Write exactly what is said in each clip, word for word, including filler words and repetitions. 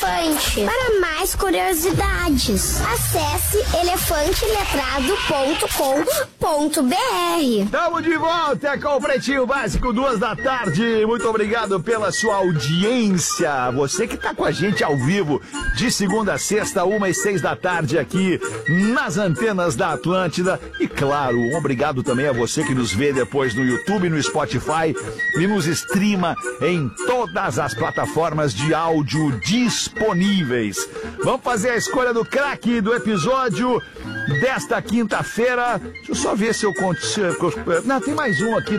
elefante. Para mais curiosidades, acesse elefante letrado ponto com ponto b r. Tamo de volta com o Pretinho Básico, duas da tarde. Muito obrigado pela sua audiência. Você que tá com a gente ao vivo, de segunda a sexta, uma e seis da tarde aqui nas antenas da Atlântida. E claro, um obrigado também a você que nos vê depois no YouTube, no Spotify e nos streama em todas as plataformas de áudio disponíveis. Vamos fazer a escolha do craque do episódio desta quinta-feira. Deixa eu só ver se eu conto. Não, tem mais um aqui.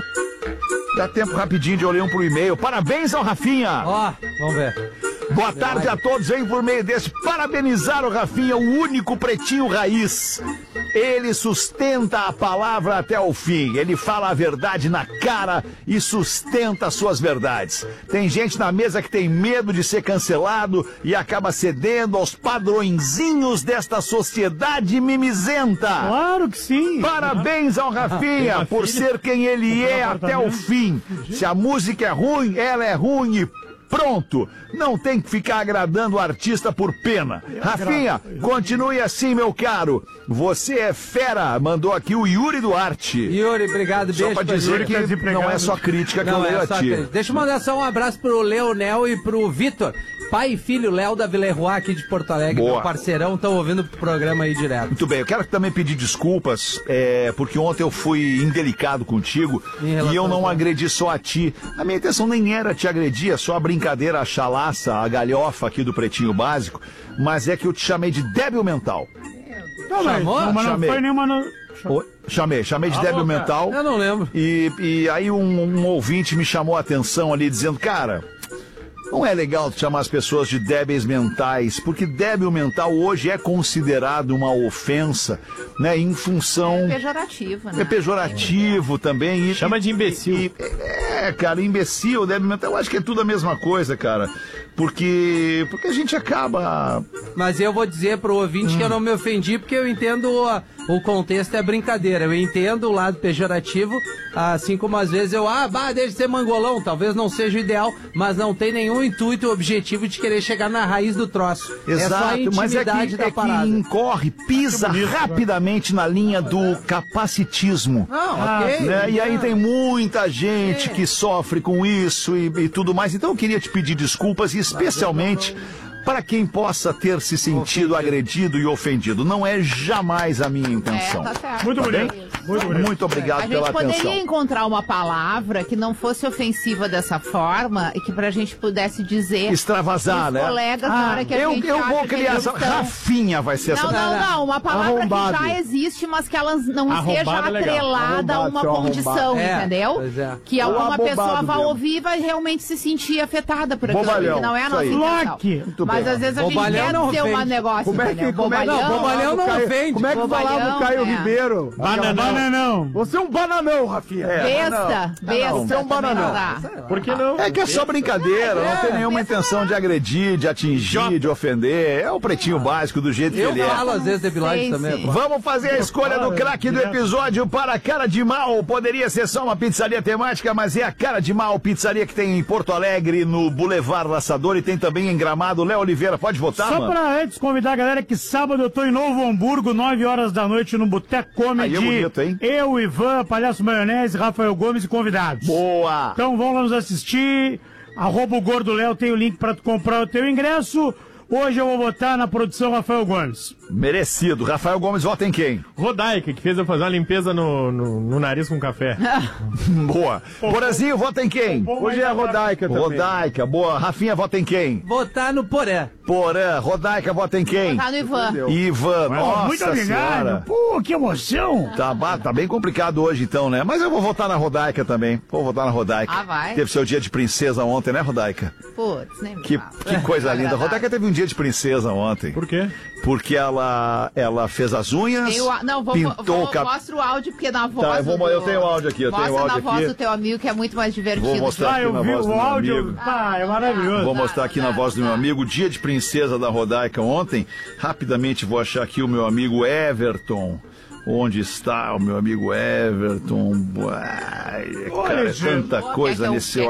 Dá tempo rapidinho de olhar um pro e-mail. Parabéns ao Rafinha. Ó, oh, vamos ver. Boa tarde a todos, vem por meio desse parabenizar o Rafinha, o único pretinho raiz. Ele sustenta a palavra até o fim, ele fala a verdade na cara e sustenta suas verdades. Tem gente na mesa que tem medo de ser cancelado e acaba cedendo aos padrõezinhos desta sociedade mimizenta. Claro que sim. Parabéns ao Rafinha por ser quem ele é até o fim. Se a música é ruim, ela é ruim e pronto, não tem que ficar agradando o artista por pena. Rafinha, continue assim, meu caro. Você é fera, mandou aqui o Yuri Duarte. Yuri, obrigado, beijo. Só pra dizer que não é só crítica que eu leio a ti. Deixa eu mandar só um abraço pro Leonel e pro Vitor. Pai e filho, Léo da Villeroy aqui de Porto Alegre, Boa. Meu parceirão, estão ouvindo o programa aí direto. Muito bem, eu quero também pedir desculpas, é, porque ontem eu fui indelicado contigo e eu não agredi só a ti. A minha intenção nem era te agredir, é só a brincadeira, a chalaça, a galhofa aqui do Pretinho Básico, mas é que eu te chamei de débil mental. Não, Chamou? Não, mas não chamei. foi nenhuma... No... Chamei, chamei de ah, débil bom, mental. Eu não lembro. E, e aí um, um ouvinte me chamou a atenção ali, dizendo, cara... Não é legal chamar as pessoas de débeis mentais, porque débil mental hoje é considerado uma ofensa, né, em função... É pejorativo, né? É pejorativo é. também. E, Chama de imbecil. E, é, cara, imbecil, débil mental, eu acho que é tudo a mesma coisa, cara. Porque, porque a gente acaba... Mas eu vou dizer pro ouvinte hum. que eu não me ofendi, porque eu entendo o, o contexto é brincadeira. Eu entendo o lado pejorativo, assim como às vezes eu, ah, bah, deixa de ser mangolão, talvez não seja o ideal, mas não tem nenhum intuito ou objetivo de querer chegar na raiz do troço. Exato, é só a intimidade mas é que, da é parada. que incorre, pisa bonito, rapidamente na linha do capacitismo. Não, ah, ok. Né? E aí tem muita gente é. que sofre com isso e, e tudo mais. Então eu queria te pedir desculpas e especialmente para quem possa ter se sentido agredido e ofendido. Não é jamais a minha intenção. É, tá certo. Muito tá bonito. Bem? Muito bonito. Muito obrigado a pela gente poderia atenção. encontrar uma palavra que não fosse ofensiva dessa forma e que pra gente pudesse dizer... Extravasar, né? colegas ah, na hora que a eu, gente Eu vou acha criar essa... estão... Rafinha vai ser não, essa... Não, não, não. Uma palavra arrombado. que já existe, mas que ela não Arrombado esteja é atrelada a uma condição, é, entendeu? É. Que alguma pessoa vá mesmo. ouvir e vai realmente se sentir afetada por aquilo, Bobalhão, que não é a nossa intenção. Mas bem. às vezes a gente Bobalhão quer não dizer um ofende. negócio, Como é que, entendeu? como é que, Bobalhão, não, bobalhão não Caio, ofende. Como é que Bobalhão, falava o Caio é. Ribeiro? Bananão. Bananão. Você é um bananão, Rafinha. É, Besta, não, besta. não, você é um também bananão. não dá. Por que não? É que é só brincadeira, não tem nenhuma intenção de agredir, de atingir, de ofender. É o Pretinho Básico do jeito que Eu ele é. falo às vezes de bilhete Sim, também. sim. pô. Vamos fazer a escolha do craque do episódio para a Cara de Mal. Poderia ser só uma pizzaria temática, mas é a Cara de Mal, pizzaria que tem em Porto Alegre, no Boulevard Laçador, e tem também em Gramado. Léo Oliveira, pode votar, Só mano? pra antes convidar a galera que sábado eu tô em Novo Hamburgo, nove horas da noite, no Boteco Comedy. Aí é bonito, hein? Eu, Ivan, Palhaço Maionese, Rafael Gomes e convidados. Boa! Então vão lá nos assistir. Arroba o Gordo Léo, tem o link pra tu comprar o teu ingresso. Hoje eu vou votar na produção Rafael Gomes. Merecido. Rafael Gomes vota em quem? Rodaica, que fez eu fazer uma limpeza no, no, no nariz com café. Boa. Borazinho, vota em quem? Hoje é a Rodaica também. Rodaica, boa. Rafinha, vota em quem? Votar no Poré. Porã. Rodaica, vota em quem? Tá no Ivan. Ivan, nossa Muito obrigado. senhora. Pô, que emoção. Tá, ba- tá bem complicado hoje então, né? Mas eu vou votar na Rodaica também. Vou votar na Rodaica. Ah, vai? Teve seu dia de princesa ontem, né, Rodaica? Putz, nem me Que, fala. que coisa linda. A Rodaica teve um dia de princesa ontem. Por quê? Porque ela, ela fez as unhas, Tem o, não, vou, pintou vou, o cabelo. mostra o áudio, porque na voz Tá, eu, vou, do, eu tenho o áudio aqui, eu mostra tenho o na áudio voz aqui. do teu amigo, que é muito mais divertido. Vou mostrar Ah, aqui eu na vi voz do o meu áudio. amigo. Ah, é maravilhoso. Vou mostrar aqui na voz do meu amigo, dia de princesa da Rodaica ontem. Rapidamente vou achar aqui o meu amigo Everton. Onde está o meu amigo Everton? Ai, cara, é tanta coisa Quer que eu- nesse quer que